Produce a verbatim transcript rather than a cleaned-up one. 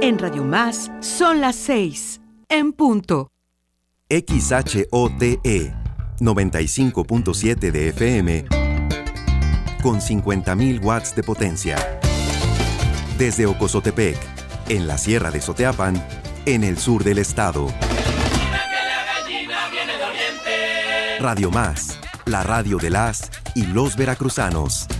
En Radio Más son las seis, en punto. X H O T E, noventa y cinco punto siete de F M, con cincuenta mil watts de potencia. Desde Ocozotepec, en la Sierra de Soteapan, en el sur del estado. Radio Más, la radio de las y los veracruzanos.